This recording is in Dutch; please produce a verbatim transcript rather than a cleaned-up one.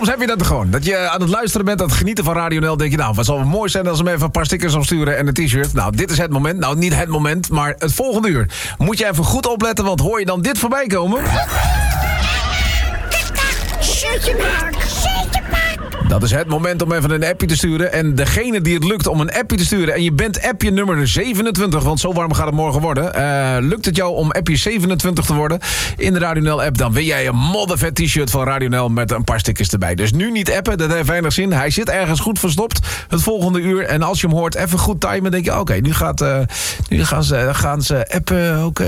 soms heb je dat gewoon. Dat je aan het luisteren bent, aan het genieten van Radio N L. Denk je, nou, wat zal mooi zijn als we hem even een paar stickers opsturen en een t-shirt. Nou, dit is het moment. Nou, niet het moment, maar het volgende uur. Moet je even goed opletten, want hoor je dan dit voorbij komen? Shirtje maak, shirtje maak. Dat is het moment om even een appje te sturen. En degene die het lukt om een appje te sturen... en je bent appje nummer zevenentwintig... want zo warm gaat het morgen worden... Uh, lukt het jou om appje zevenentwintig te worden... in de Radio N L app... dan win jij een moddervet t-shirt van Radio N L... met een paar stickers erbij. Dus nu niet appen, dat heeft weinig zin. Hij zit ergens goed verstopt het volgende uur... en als je hem hoort, even goed timen... denk je, oké, okay, nu, gaat, uh, nu gaan ze, gaan ze appen, oké... Okay.